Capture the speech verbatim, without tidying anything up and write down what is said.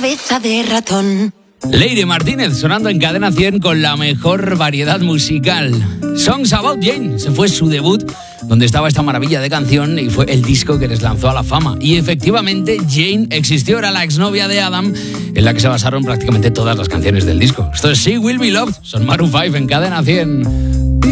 cabeza de ratón. Lady Martínez sonando en Cadena cien con la mejor variedad musical. Songs About Jane, se fue su debut, donde estaba esta maravilla de canción y fue el disco que les lanzó a la fama. Y efectivamente Jane existió, era la exnovia de Adam, en la que se basaron prácticamente todas las canciones del disco. Esto es She Will Be Loved, son Maroon cinco en Cadena cien.